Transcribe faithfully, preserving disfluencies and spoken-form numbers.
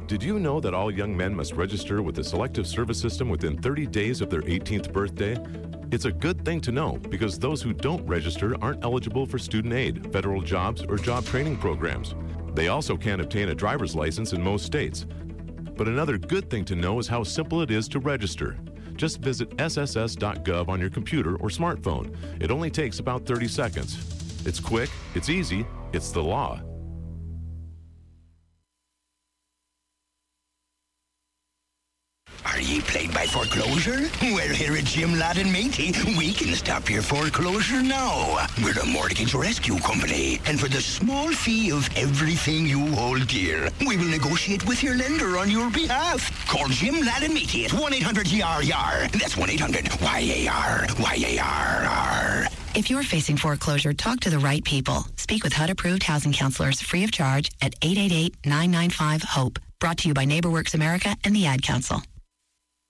Did you know that all young men must register with the Selective Service System within thirty days of their eighteenth birthday? It's a good thing to know because those who don't register aren't eligible for student aid, federal jobs, or job training programs. They also can't obtain a driver's license in most states. But another good thing to know is how simple it is to register. Just visit S S S dot gov on your computer or smartphone. It only takes about thirty seconds. It's quick, it's easy, it's the law. Are ye plagued by foreclosure? Well, here at Jim Ladd and Matey, we can stop your foreclosure now. We're a mortgage rescue company, and for the small fee of everything you hold dear, we will negotiate with your lender on your behalf. Call Jim Ladd and Matey at one eight hundred Y A R Y A R. That's one eight hundred Y A R Y A R R. If you're facing foreclosure, talk to the right people. Speak with H U D-approved housing counselors free of charge at eight eight eight, nine nine five, HOPE. Brought to you by NeighborWorks America and the Ad Council.